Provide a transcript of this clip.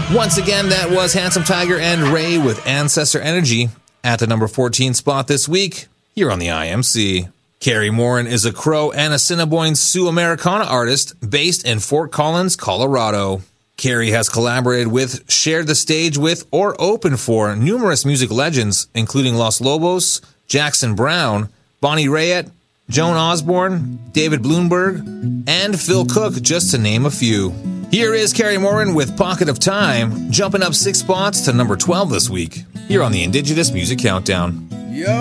Once again, that was Handsome Tiger and Ray with Ancestor Energy at the number 14 spot this week here on the IMC. Carrie Morin is a Crow and Assiniboine Sioux Americana artist based in Fort Collins, Colorado. Carrie has collaborated with, shared the stage with, or opened for numerous music legends, including Los Lobos, Jackson Browne, Bonnie Raitt, Joan Osborne, David Bloomberg, and Phil Cook, just to name a few. Here is Carrie Morin with Pocket of Time, jumping up 6 spots to number 12 this week, here on the Indigenous Music Countdown.